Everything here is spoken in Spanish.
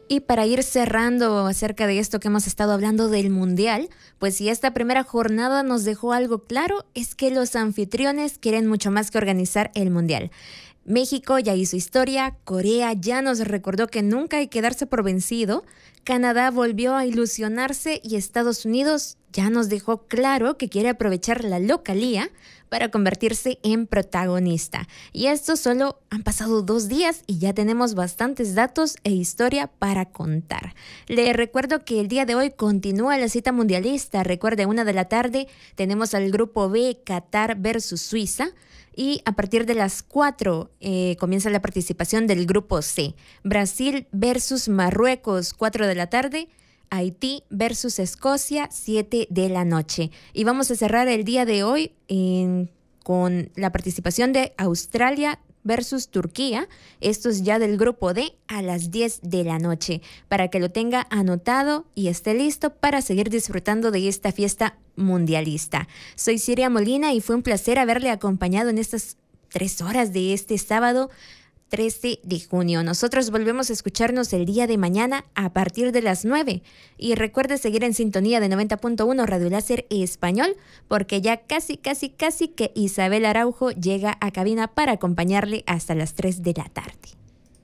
Y para ir cerrando acerca de esto que hemos estado hablando del Mundial, pues si esta primera jornada nos dejó algo claro, es que los anfitriones quieren mucho más que organizar el Mundial. México ya hizo historia, Corea ya nos recordó que nunca hay que darse por vencido, Canadá volvió a ilusionarse y Estados Unidos ya nos dejó claro que quiere aprovechar la localía para convertirse en protagonista. Y esto solo han pasado 2 días y ya tenemos bastantes datos e historia para contar. Le recuerdo que el día de hoy continúa la cita mundialista. Recuerde, 1 de la tarde tenemos al grupo B, Qatar versus Suiza. Y a partir de las 4 comienza la participación del grupo C. Brasil versus Marruecos, 4 de la tarde. Haití versus Escocia, 7 de la noche. Y vamos a cerrar el día de hoy con la participación de Australia versus Turquía. Esto es ya del grupo D a las 10 de la noche. Para que lo tenga anotado y esté listo para seguir disfrutando de esta fiesta mundialista. Soy Siria Molina y fue un placer haberle acompañado en estas 3 horas de este sábado 13 de junio. Nosotros volvemos a escucharnos el día de mañana a partir de las 9. Y recuerde seguir en sintonía de 90.1 Radio Láser Español, porque ya casi que Isabel Araujo llega a cabina para acompañarle hasta las 3 de la tarde.